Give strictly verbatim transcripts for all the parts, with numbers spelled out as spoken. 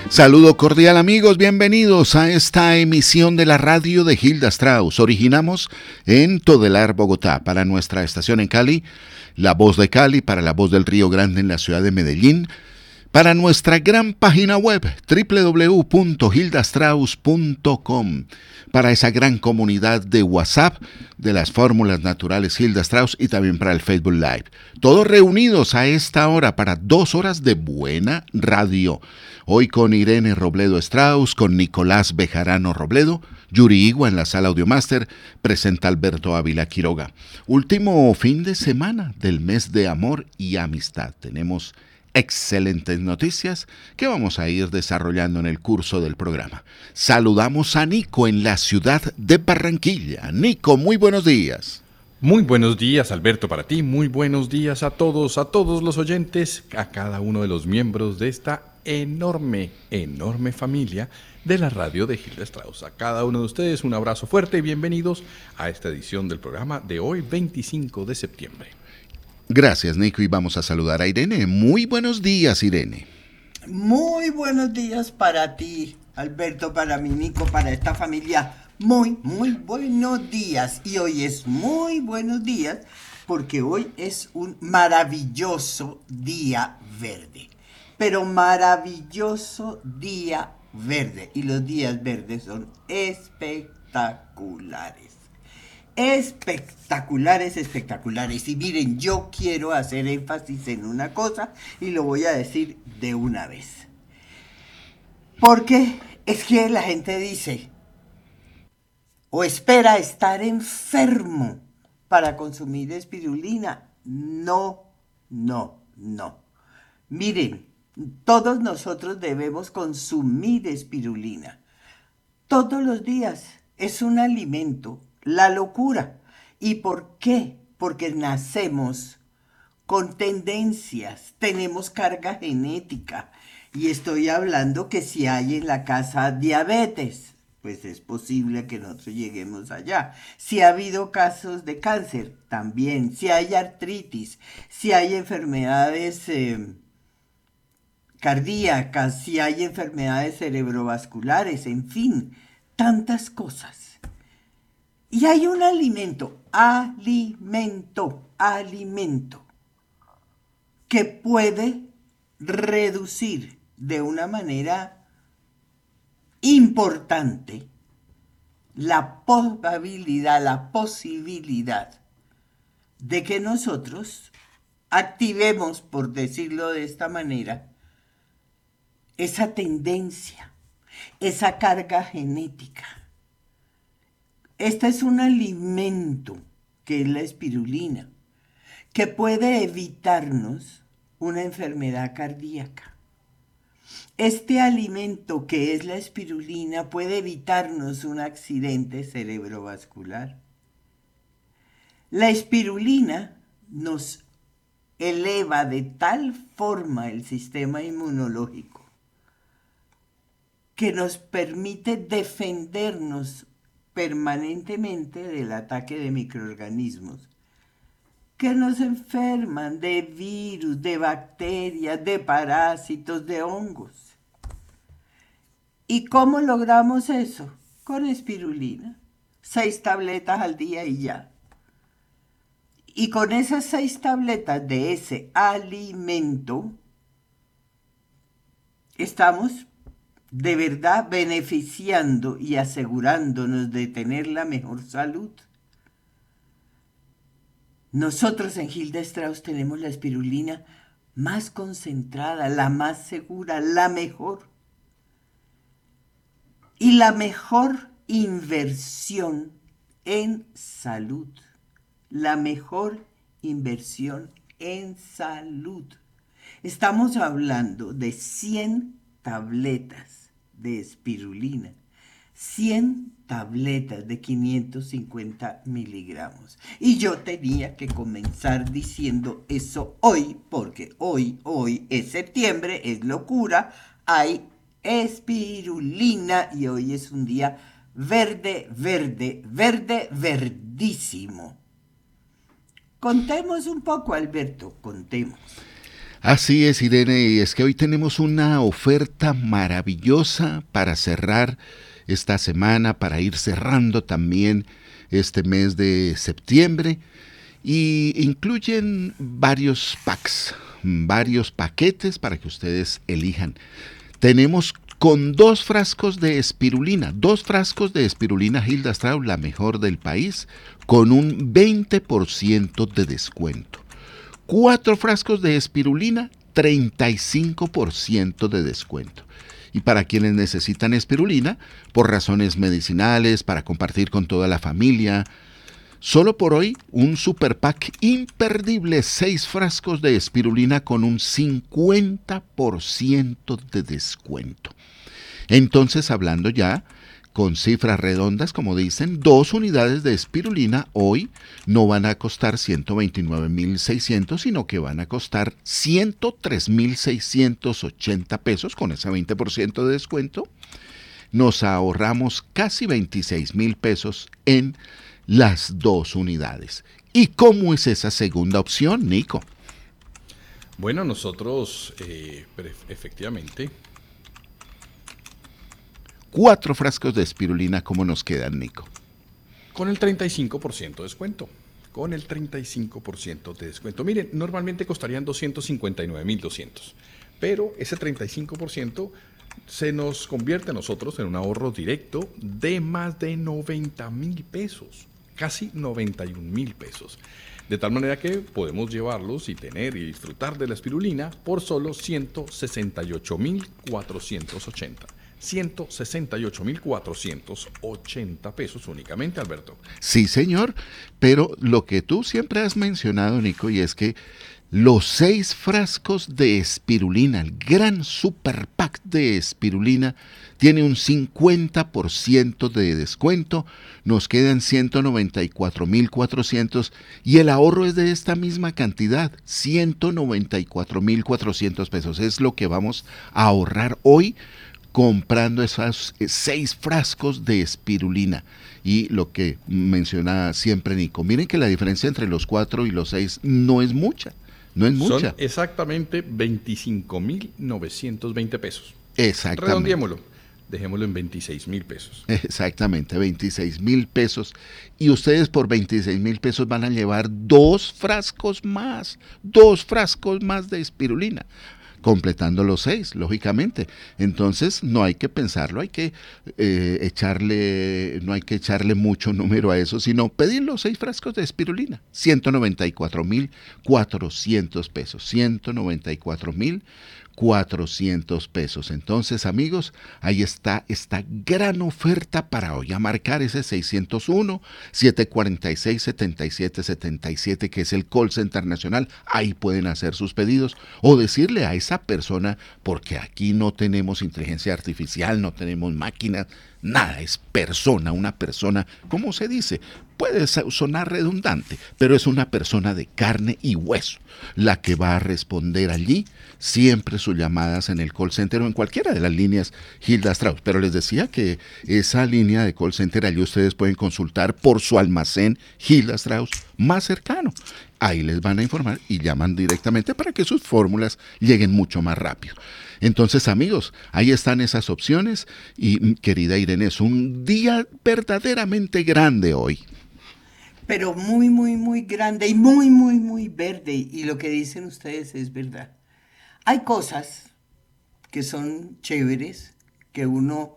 Saludo cordial amigos, bienvenidos a esta emisión de la radio de Hilda Strauss. Originamos en Todelar, Bogotá, para nuestra estación en Cali, La Voz de Cali, para La Voz del Río Grande en la ciudad de Medellín, para nuestra gran página web doble u doble u doble u punto hilda strauss punto com, para esa gran comunidad de WhatsApp de las fórmulas naturales Hilda Strauss y también para el Facebook Live. Todos reunidos a esta hora para dos horas de buena radio. Hoy con Irene Robledo Strauss, con Nicolás Bejarano Robledo, Yuri Igua en la sala Audiomaster, presenta Alberto Ávila Quiroga. Último fin de semana del mes de amor y amistad. Tenemos excelentes noticias que vamos a ir desarrollando en el curso del programa. Saludamos a Nico en la ciudad de Barranquilla. Nico, muy buenos días. Muy buenos días, Alberto, para ti. Muy buenos días a todos, a todos los oyentes, a cada uno de los miembros de esta enorme, enorme familia de la radio de Hilda Strauss. A cada uno de ustedes un abrazo fuerte y bienvenidos a esta edición del programa de hoy, veinticinco de septiembre. Gracias, Nico, y vamos a saludar a Irene. Muy buenos días, Irene. Muy buenos días para ti, Alberto, para mi Nico, para esta familia. Muy, muy buenos días. Y hoy es muy buenos días porque hoy es un maravilloso día verde. Pero maravilloso día verde. Y los días verdes son espectaculares. Espectaculares, espectaculares. Y miren, yo quiero hacer énfasis en una cosa y lo voy a decir de una vez. Porque es que la gente dice o espera estar enfermo para consumir espirulina. No, no, no. Miren, todos nosotros debemos consumir espirulina. Todos los días. Es un alimento. La locura. ¿Y por qué? Porque nacemos con tendencias, tenemos carga genética. Y estoy hablando que si hay en la casa diabetes, pues es posible que nosotros lleguemos allá. Si ha habido casos de cáncer, también. Si hay artritis, si hay enfermedades eh, cardíacas, si hay enfermedades cerebrovasculares, en fin, tantas cosas. Y hay un alimento, alimento, alimento, que puede reducir de una manera importante la probabilidad, la posibilidad de que nosotros activemos, por decirlo de esta manera, esa tendencia, esa carga genética. Este es un alimento, que es la espirulina, que puede evitarnos una enfermedad cardíaca. Este alimento, que es la espirulina, puede evitarnos un accidente cerebrovascular. La espirulina nos eleva de tal forma el sistema inmunológico que nos permite defendernos permanentemente del ataque de microorganismos que nos enferman, de virus, de bacterias, de parásitos, de hongos. ¿Y cómo logramos eso? Con espirulina. Seis tabletas al día y ya. Y con esas seis tabletas de ese alimento, estamos de verdad beneficiando y asegurándonos de tener la mejor salud. Nosotros en Hilda Strauss tenemos la espirulina más concentrada, la más segura, la mejor. Y la mejor inversión en salud. La mejor inversión en salud. Estamos hablando de cien tabletas de espirulina, cien tabletas de quinientos cincuenta miligramos. Y yo tenía que comenzar diciendo eso hoy, porque hoy, hoy es septiembre, es locura, hay espirulina y hoy es un día verde, verde, verde, verdísimo. Contemos un poco, Alberto, contemos. Así es, Irene, y es que hoy tenemos una oferta maravillosa para cerrar esta semana, para ir cerrando también este mes de septiembre, y incluyen varios packs, varios paquetes para que ustedes elijan. Tenemos con dos frascos de espirulina, dos frascos de espirulina Hilda Strauss, la mejor del país, con un veinte por ciento de descuento. Cuatro frascos de espirulina, treinta y cinco por ciento de descuento. Y para quienes necesitan espirulina, por razones medicinales, para compartir con toda la familia, solo por hoy un super pack imperdible, seis frascos de espirulina con un cincuenta por ciento de descuento. Entonces, hablando ya con cifras redondas, como dicen, dos unidades de espirulina hoy no van a costar ciento veintinueve mil seiscientos, sino que van a costar ciento tres mil seiscientos ochenta pesos con ese veinte por ciento de descuento. Nos ahorramos casi veintiséis mil pesos en las dos unidades. ¿Y cómo es esa segunda opción, Nico? Bueno, nosotros eh, efectivamente... Cuatro frascos de espirulina, ¿cómo nos quedan, Nico? Con el treinta y cinco por ciento de descuento. Con el treinta y cinco por ciento de descuento. Miren, normalmente costarían doscientos cincuenta y nueve mil doscientos, pero ese treinta y cinco por ciento se nos convierte a nosotros en un ahorro directo de más de noventa mil pesos. Casi noventa y un mil pesos. De tal manera que podemos llevarlos y tener y disfrutar de la espirulina por solo ciento sesenta y ocho mil cuatrocientos ochenta. ciento sesenta y ocho mil cuatrocientos ochenta pesos únicamente, Alberto. Sí, señor, pero lo que tú siempre has mencionado, Nico, y es que los seis frascos de espirulina, el gran super pack de espirulina, tiene un cincuenta por ciento de descuento, nos quedan ciento noventa y cuatro mil cuatrocientos y el ahorro es de esta misma cantidad, ciento noventa y cuatro mil cuatrocientos pesos. Es lo que vamos a ahorrar hoy comprando esos seis frascos de espirulina. Y lo que menciona siempre Nico, miren que la diferencia entre los cuatro y los seis no es mucha, no es mucha. Son exactamente veinticinco mil novecientos veinte pesos. Exactamente. Redondeémoslo, dejémoslo en veintiséis mil pesos. Exactamente, veintiséis mil pesos. Y ustedes por veintiséis mil pesos van a llevar dos frascos más, dos frascos más de espirulina, completando los seis, lógicamente. Entonces no hay que pensarlo, hay que eh, echarle, no hay que echarle mucho número a eso, sino pedir los seis frascos de espirulina, ciento noventa y cuatro mil cuatrocientos pesos, ciento noventa y cuatro mil cuatrocientos pesos. Entonces, amigos, ahí está esta gran oferta para hoy. A marcar ese seiscientos uno, setecientos cuarenta y seis, setenta y siete setenta y siete, que es el call center nacional. Ahí pueden hacer sus pedidos o decirle a esa persona, porque aquí no tenemos inteligencia artificial, no tenemos máquinas, nada, es persona, una persona, ¿cómo se dice? Puede sonar redundante, pero es una persona de carne y hueso la que va a responder allí siempre sus llamadas en el call center o en cualquiera de las líneas Hilda Strauss. Pero les decía que esa línea de call center allí ustedes pueden consultar por su almacén Hilda Strauss más cercano. Ahí les van a informar y llaman directamente para que sus fórmulas lleguen mucho más rápido. Entonces, amigos, ahí están esas opciones y, querida Irene, es un día verdaderamente grande hoy. Pero muy, muy, muy grande y muy, muy, muy verde. Y lo que dicen ustedes es verdad. Hay cosas que son chéveres, que uno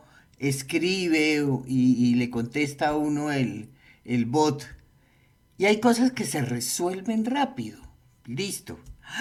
escribe y, y le contesta a uno el, el bot. Y hay cosas que se resuelven rápido. Listo.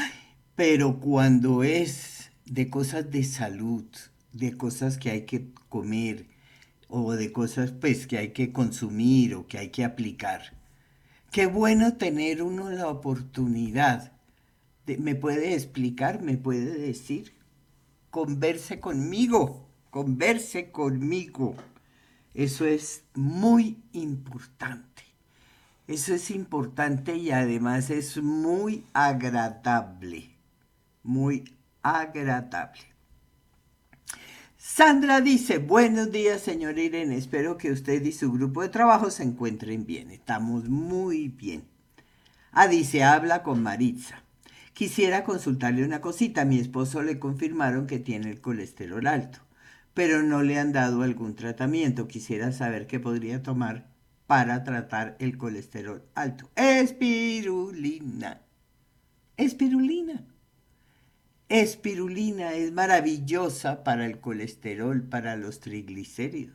Pero cuando es de cosas de salud, de cosas que hay que comer, o de cosas pues que hay que consumir o que hay que aplicar, qué bueno tener uno la oportunidad de, ¿me puede explicar? ¿Me puede decir? Converse conmigo, converse conmigo. Eso es muy importante. Eso es importante y además es muy agradable. Muy agradable. Sandra dice, buenos días, señor Irene, espero que usted y su grupo de trabajo se encuentren bien. Estamos muy bien. Ah, dice, habla con Maritza. Quisiera consultarle una cosita. A mi esposo le confirmaron que tiene el colesterol alto, pero no le han dado algún tratamiento. Quisiera saber qué podría tomar para tratar el colesterol alto. Espirulina. Espirulina. Espirulina es maravillosa para el colesterol, para los triglicéridos.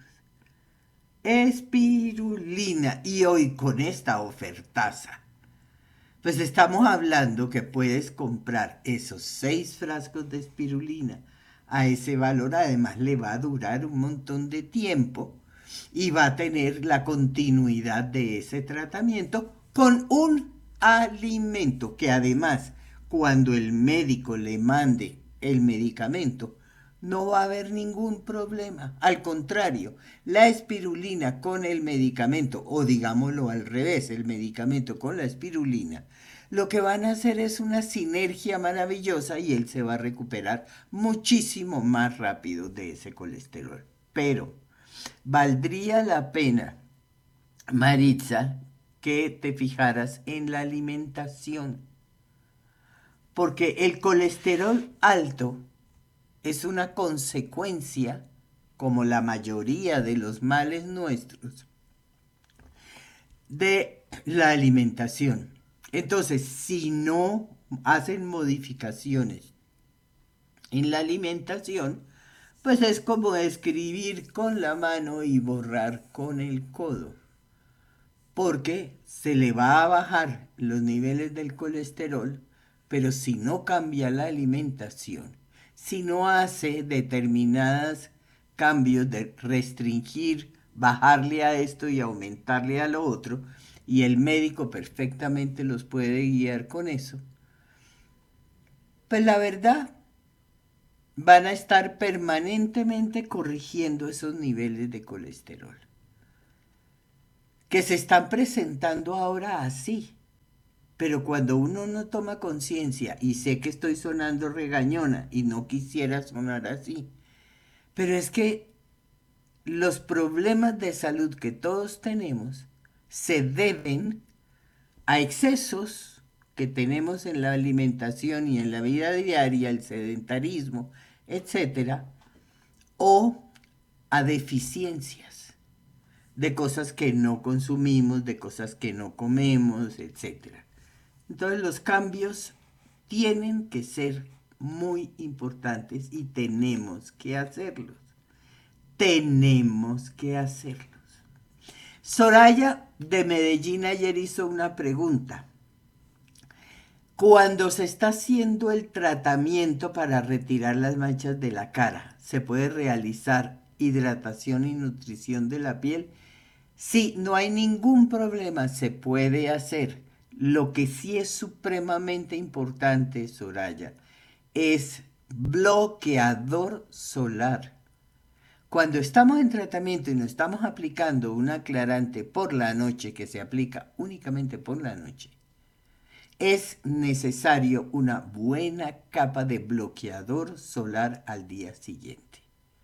Espirulina. Y hoy con esta ofertaza, pues estamos hablando que puedes comprar esos seis frascos de espirulina a ese valor. Además le va a durar un montón de tiempo y va a tener la continuidad de ese tratamiento con un alimento que además, cuando el médico le mande el medicamento, no va a haber ningún problema. Al contrario, la espirulina con el medicamento, o digámoslo al revés, el medicamento con la espirulina, lo que van a hacer es una sinergia maravillosa y él se va a recuperar muchísimo más rápido de ese colesterol. Pero valdría la pena, Maritza, que te fijaras en la alimentación, porque el colesterol alto es una consecuencia, como la mayoría de los males nuestros, de la alimentación. Entonces, si no hacen modificaciones en la alimentación, pues es como escribir con la mano y borrar con el codo, porque se le va a bajar los niveles del colesterol, pero si no cambia la alimentación, si no hace determinados cambios de restringir, bajarle a esto y aumentarle a lo otro, y el médico perfectamente los puede guiar con eso, pues la verdad, van a estar permanentemente corrigiendo esos niveles de colesterol, que se están presentando ahora así. Pero cuando uno no toma conciencia, y sé que estoy sonando regañona y no quisiera sonar así, pero es que los problemas de salud que todos tenemos se deben a excesos que tenemos en la alimentación y en la vida diaria, el sedentarismo, etcétera, o a deficiencias de cosas que no consumimos, de cosas que no comemos, etcétera. Entonces los cambios tienen que ser muy importantes y tenemos que hacerlos. Tenemos que hacerlos. Soraya de Medellín ayer hizo una pregunta. Cuando se está haciendo el tratamiento para retirar las manchas de la cara, ¿se puede realizar hidratación y nutrición de la piel? Sí, no hay ningún problema, se puede hacer. Lo que sí es supremamente importante, Soraya, es bloqueador solar. Cuando estamos en tratamiento y nos estamos aplicando un aclarante por la noche, que se aplica únicamente por la noche, es necesario una buena capa de bloqueador solar al día siguiente,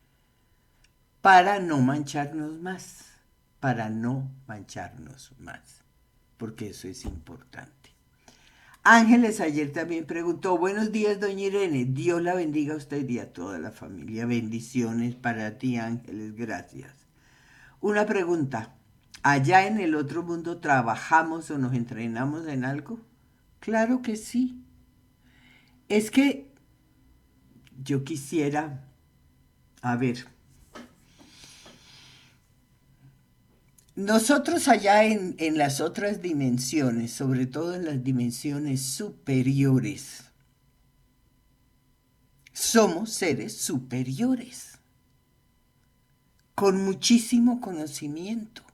para no mancharnos más, para no mancharnos más, porque eso es importante. Ángeles ayer también preguntó, buenos días, doña Irene, Dios la bendiga a usted y a toda la familia. Bendiciones para ti, Ángeles, gracias. Una pregunta, ¿allá en el otro mundo trabajamos o nos entrenamos en algo? Claro que sí. Es que yo quisiera, a ver, nosotros allá en, en las otras dimensiones, sobre todo en las dimensiones superiores, somos seres superiores, con muchísimo conocimiento,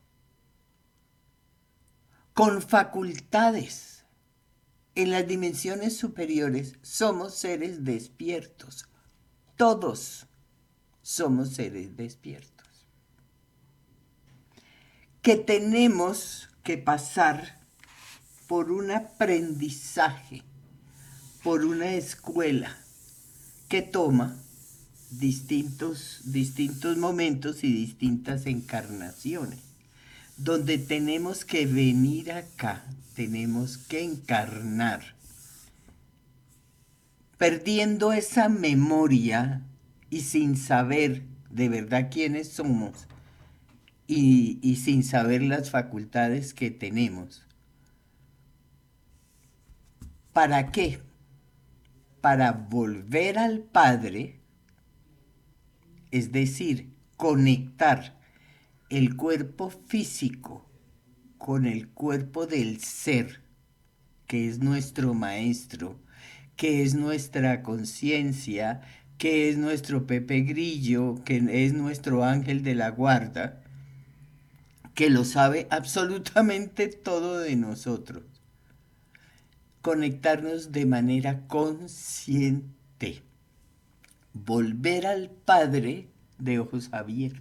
con facultades. En las dimensiones superiores somos seres despiertos, todos somos seres despiertos, que tenemos que pasar por un aprendizaje, por una escuela que toma distintos, distintos momentos y distintas encarnaciones, donde tenemos que venir acá, tenemos que encarnar perdiendo esa memoria y sin saber de verdad quiénes somos y, y sin saber las facultades que tenemos. ¿Para qué? Para volver al Padre, es decir, conectar el cuerpo físico con el cuerpo del ser, que es nuestro maestro, que es nuestra conciencia, que es nuestro Pepe Grillo, que es nuestro ángel de la guarda, que lo sabe absolutamente todo de nosotros. Conectarnos de manera consciente. Volver al Padre de ojos abiertos.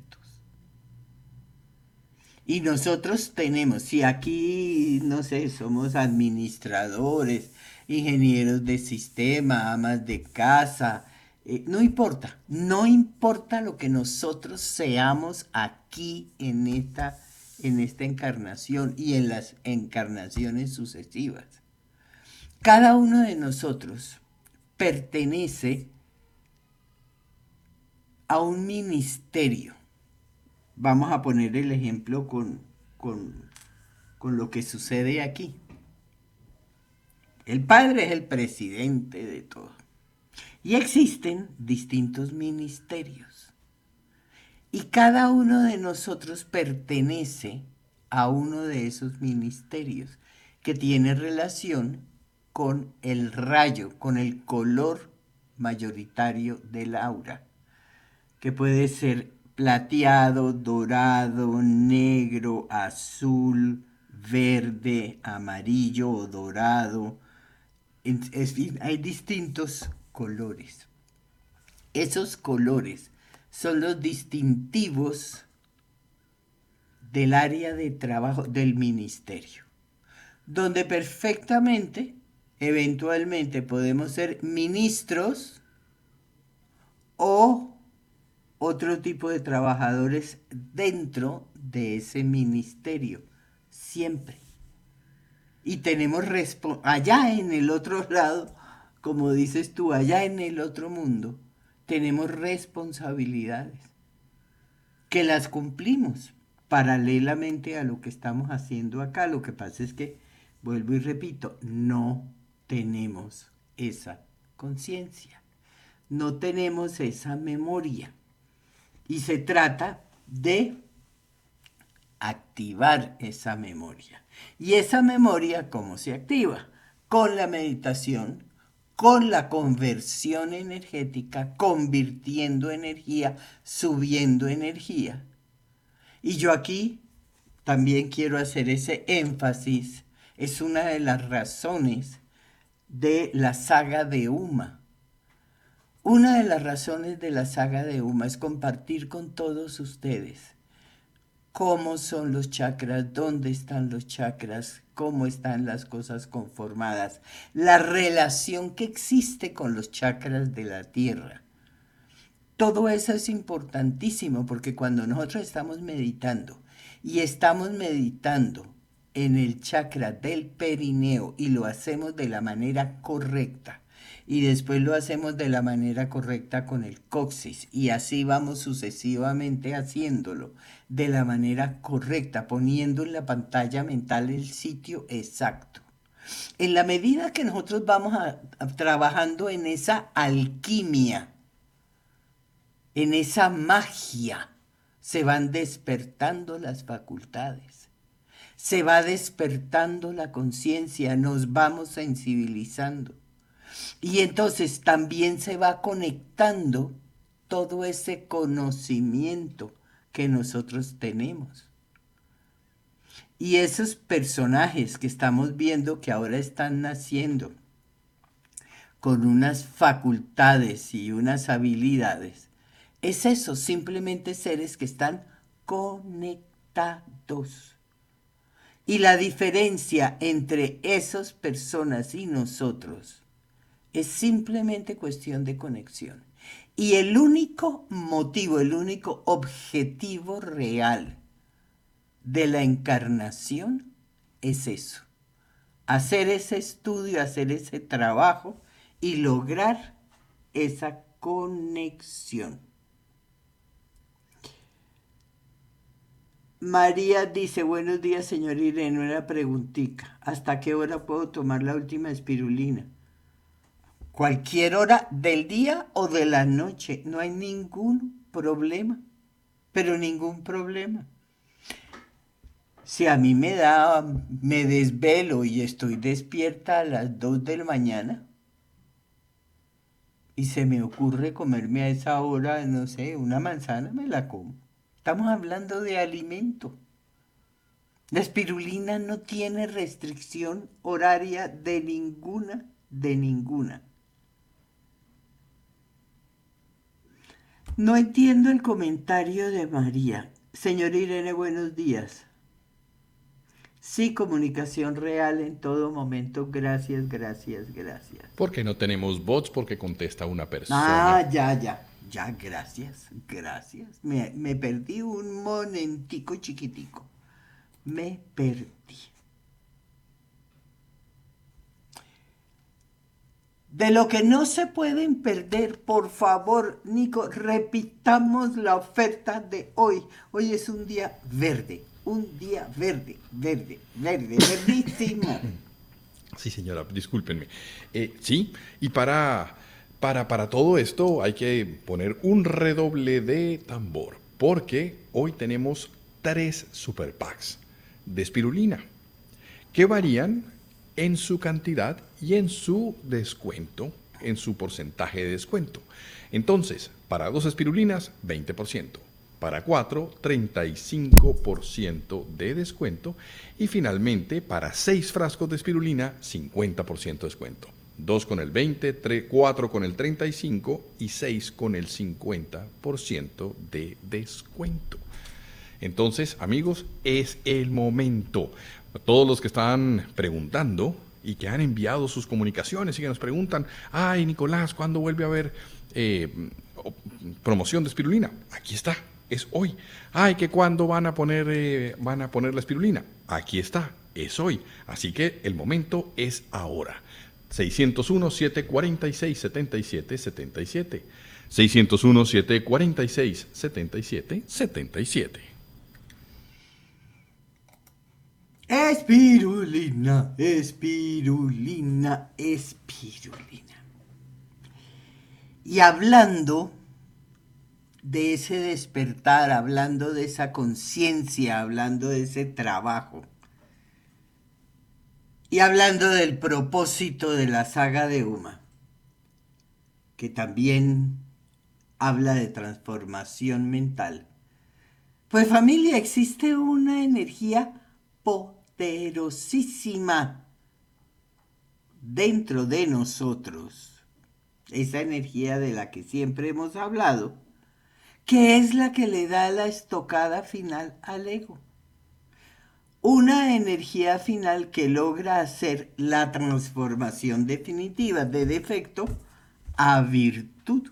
Y nosotros tenemos, si aquí, no sé, somos administradores, ingenieros de sistema, amas de casa, eh, no importa, no importa lo que nosotros seamos aquí en esta, en esta encarnación y en las encarnaciones sucesivas. Cada uno de nosotros pertenece a un ministerio. Vamos a poner el ejemplo con, con, con lo que sucede aquí. El Padre es el presidente de todo. Y existen distintos ministerios. Y cada uno de nosotros pertenece a uno de esos ministerios que tiene relación con el rayo, con el color mayoritario del aura, que puede ser plateado, dorado, negro, azul, verde, amarillo o dorado. En fin, hay distintos colores. Esos colores son los distintivos del área de trabajo del ministerio, donde perfectamente, eventualmente podemos ser ministros o otro tipo de trabajadores dentro de ese ministerio, siempre. Y tenemos allá en el otro lado, como dices tú, allá en el otro mundo, tenemos responsabilidades que las cumplimos paralelamente a lo que estamos haciendo acá. Lo que pasa es que, vuelvo y repito, no tenemos esa conciencia, no tenemos esa memoria. Y se trata de activar esa memoria. Y esa memoria, ¿cómo se activa? Con la meditación, con la conversión energética, convirtiendo energía, subiendo energía. Y yo aquí también quiero hacer ese énfasis. Es una de las razones de la saga de Uma. Una de las razones de la saga de Uma es compartir con todos ustedes cómo son los chakras, dónde están los chakras, cómo están las cosas conformadas, la relación que existe con los chakras de la Tierra. Todo eso es importantísimo porque cuando nosotros estamos meditando y estamos meditando en el chakra del perineo y lo hacemos de la manera correcta, y después lo hacemos de la manera correcta con el coxis, y así vamos sucesivamente haciéndolo de la manera correcta, poniendo en la pantalla mental el sitio exacto. En la medida que nosotros vamos a, a, trabajando en esa alquimia, en esa magia, se van despertando las facultades, se va despertando la conciencia, nos vamos sensibilizando. Y entonces también se va conectando todo ese conocimiento que nosotros tenemos. Y esos personajes que estamos viendo que ahora están naciendo con unas facultades y unas habilidades, es eso, simplemente seres que están conectados. Y la diferencia entre esas personas y nosotros es simplemente cuestión de conexión. Y el único motivo, el único objetivo real de la encarnación es eso. Hacer ese estudio, hacer ese trabajo y lograr esa conexión. María dice, buenos días, señor Irene, una preguntita. ¿Hasta qué hora puedo tomar la última espirulina? Cualquier hora del día o de la noche, no hay ningún problema, pero ningún problema. Si a mí me da, me desvelo y estoy despierta a las dos de la mañana y se me ocurre comerme a esa hora, no sé, una manzana, me la como. Estamos hablando de alimento. La espirulina no tiene restricción horaria de ninguna, de ninguna. No entiendo el comentario de María. Señor Irene, buenos días. Sí, comunicación real en todo momento. Gracias, gracias, gracias. Porque no tenemos bots, porque contesta una persona. Ah, ya, ya. Ya, gracias, gracias. Me, me perdí un momentico chiquitico. Me perdí. De lo que no se pueden perder, por favor, Nico, repitamos la oferta de hoy. Hoy es un día verde, un día verde, verde, verde, verdísimo. Sí, señora, discúlpenme. Eh, sí, y para, para, para todo esto hay que poner un redoble de tambor, porque hoy tenemos tres super packs de espirulina que varían en su cantidad y en su descuento, en su porcentaje de descuento. Entonces, para dos espirulinas, veinte por ciento. Para cuatro, treinta y cinco por ciento de descuento. Y finalmente, para seis frascos de espirulina, cincuenta por ciento de descuento. dos con el veinte, cuatro con el treinta y cinco y seis con el cincuenta por ciento de descuento. Entonces, amigos, es el momento. Todos los que están preguntando y que han enviado sus comunicaciones y que nos preguntan, ay, Nicolás, ¿cuándo vuelve a haber eh, promoción de espirulina? Aquí está, es hoy. Ay, que ¿cuándo van a poner, eh, van a poner la espirulina? Aquí está, es hoy. Así que el momento es ahora. seiscientos uno, siete cuarenta y seis, setenta y siete, setenta y siete. seiscientos uno, siete cuarenta y seis, setenta y siete, setenta y siete. Espirulina, espirulina, espirulina. Y hablando de ese despertar, hablando de esa conciencia, hablando de ese trabajo, y hablando del propósito de la saga de Uma, que también habla de transformación mental, pues familia, existe una energía poderosísima dentro de nosotros, esa energía de la que siempre hemos hablado, que es la que le da la estocada final al ego. Una energía final que logra hacer la transformación definitiva de defecto a virtud.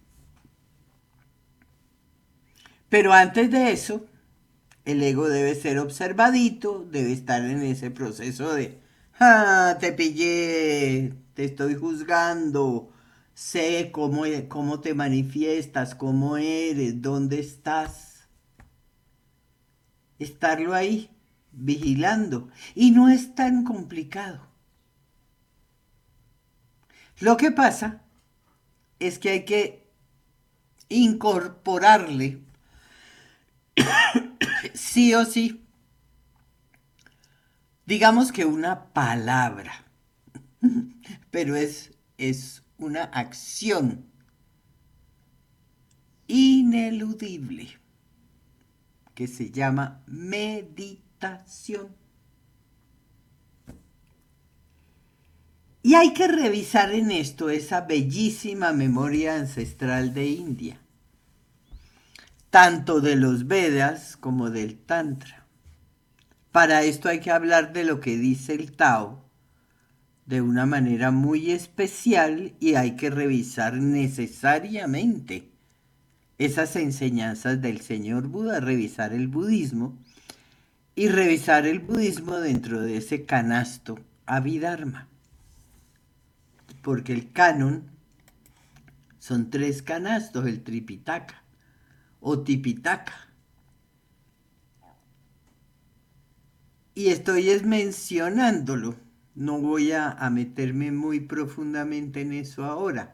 Pero antes de eso, el ego debe ser observadito, debe estar en ese proceso de, ah, te pillé, te estoy juzgando, sé cómo, cómo te manifiestas, cómo eres, dónde estás. Estarlo ahí, vigilando. Y no es tan complicado. Lo que pasa es que hay que incorporarle sí o sí, digamos que una palabra, pero es, es una acción ineludible que se llama meditación. Y hay que revisar en esto esa bellísima memoria ancestral de India, tanto de los Vedas como del Tantra. Para esto hay que hablar de lo que dice el Tao de una manera muy especial y hay que revisar necesariamente esas enseñanzas del señor Buda, revisar el budismo y revisar el budismo dentro de ese canasto Abhidharma. porque el canon son tres canastos, el Tripitaka o Tipitaka. Y estoy es mencionándolo, no voy a, a meterme muy profundamente en eso ahora,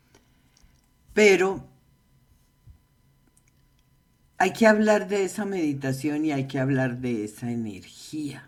pero hay que hablar de esa meditación y hay que hablar de esa energía.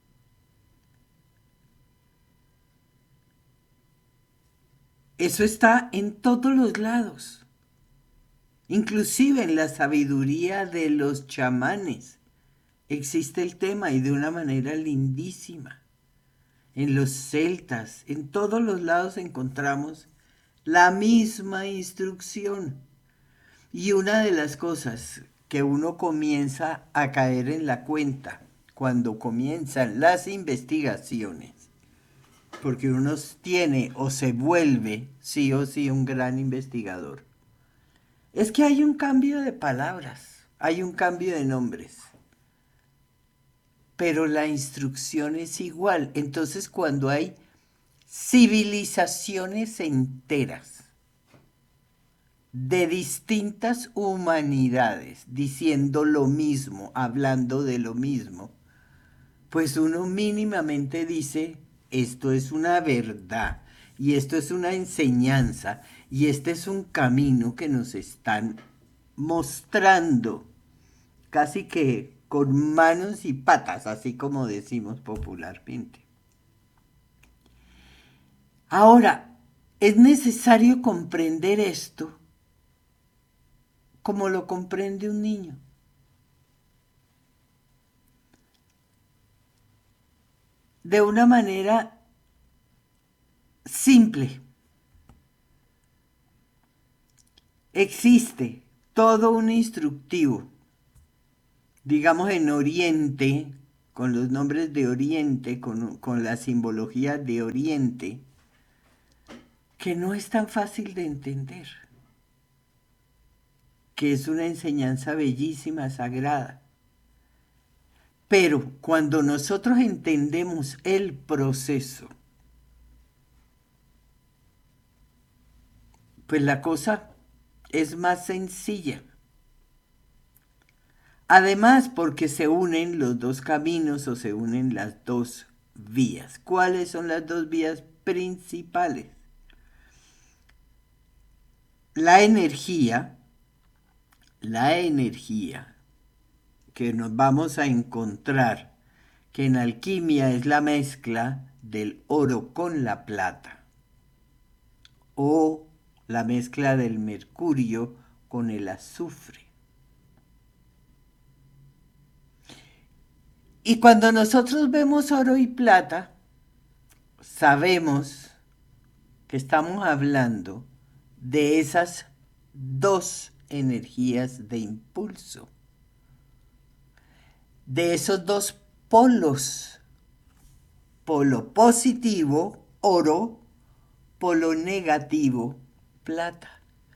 Eso está en todos los lados, inclusive en la sabiduría de los chamanes. Existe el tema y de una manera lindísima. En los celtas, en todos los lados encontramos la misma instrucción. Y una de las cosas que uno comienza a caer en la cuenta cuando comienzan las investigaciones, porque uno tiene o se vuelve sí o sí un gran investigador, es que hay un cambio de palabras, hay un cambio de nombres, pero la instrucción es igual. Entonces, cuando hay civilizaciones enteras de distintas humanidades diciendo lo mismo, hablando de lo mismo, pues uno mínimamente dice, esto es una verdad, y esto es una enseñanza, y este es un camino que nos están mostrando, casi que con manos y patas, así como decimos popularmente. Ahora, es necesario comprender esto como lo comprende un niño. De una manera simple. Existe todo un instructivo, digamos en Oriente, con los nombres de Oriente, con, con la simbología de Oriente, que no es tan fácil de entender, que es una enseñanza bellísima, sagrada. Pero cuando nosotros entendemos el proceso, pues la cosa es más sencilla. Además, porque se unen los dos caminos o se unen las dos vías. ¿Cuáles son las dos vías principales? La energía, la energía que nos vamos a encontrar, que en alquimia es la mezcla del oro con la plata, o la mezcla del mercurio con el azufre. Y cuando nosotros vemos oro y plata, sabemos que estamos hablando de esas dos energías de impulso, de esos dos polos, polo positivo, oro, polo negativo, plata.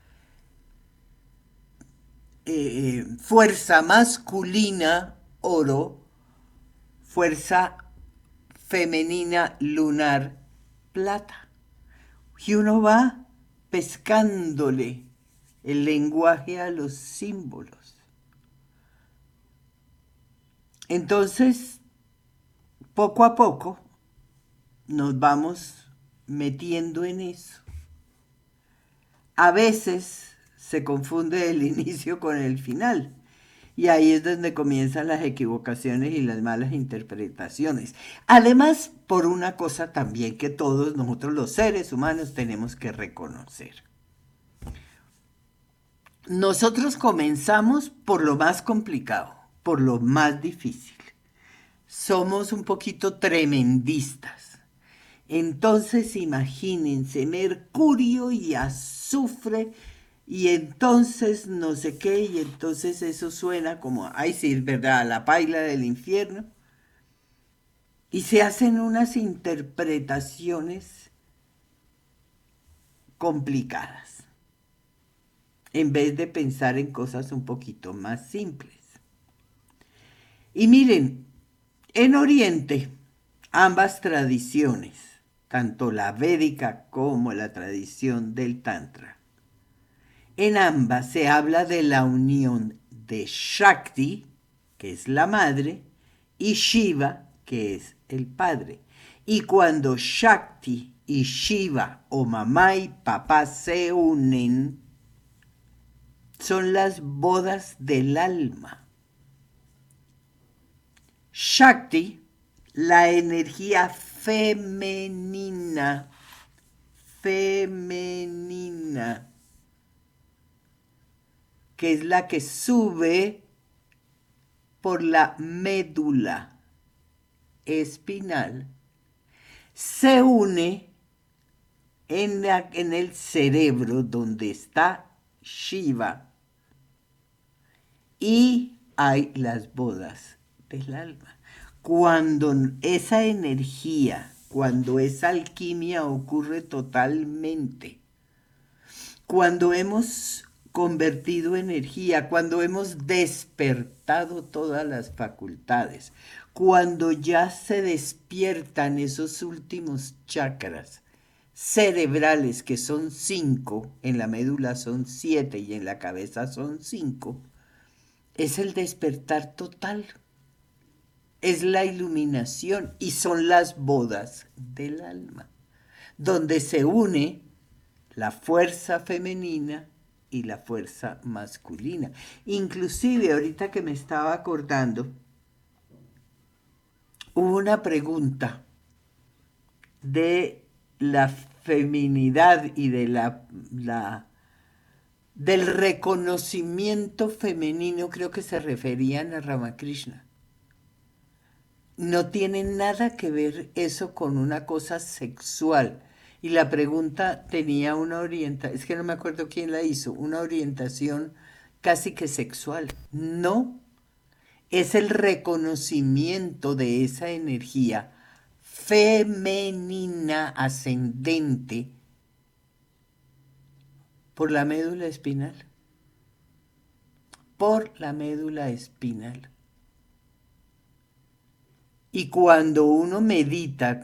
Eh, fuerza masculina, oro, fuerza femenina, lunar, plata. Y uno va pescándole el lenguaje a los símbolos. Entonces, poco a poco, nos vamos metiendo en eso. A veces se confunde el inicio con el final. Y ahí es donde comienzan las equivocaciones y las malas interpretaciones. Además, por una cosa también que todos nosotros los seres humanos tenemos que reconocer. Nosotros comenzamos por lo más complicado, por lo más difícil. Somos un poquito tremendistas. Entonces, imagínense, mercurio y azufre, y entonces no sé qué, y entonces eso suena como, ay sí, es verdad, la paila del infierno. Y se hacen unas interpretaciones complicadas, en vez de pensar en cosas un poquito más simples. Y miren, en Oriente, ambas tradiciones, tanto la védica como la tradición del Tantra. En ambas se habla de la unión de Shakti, que es la madre, y Shiva, que es el padre. Y cuando Shakti y Shiva, o mamá y papá, se unen, son las bodas del alma. Shakti, la energía femenina, femenina, que es la que sube por la médula espinal, se une en, la, en el cerebro donde está Shiva y hay las bodas del alma. Cuando esa energía, cuando esa alquimia ocurre totalmente, cuando hemos convertido energía, cuando hemos despertado todas las facultades, cuando ya se despiertan esos últimos chakras cerebrales, que son cinco, en la médula son siete y en la cabeza son cinco, es el despertar total, es la iluminación y son las bodas del alma, donde se une la fuerza femenina y la fuerza masculina. Inclusive, ahorita que me estaba acordando, hubo una pregunta de la feminidad y de la, la del reconocimiento femenino, creo que se referían a Ramakrishna. No tiene nada que ver eso con una cosa sexual. Y la pregunta tenía una orientación, es que no me acuerdo quién la hizo, una orientación casi que sexual. No, es el reconocimiento de esa energía femenina ascendente por la médula espinal. Por la médula espinal. Y cuando uno medita,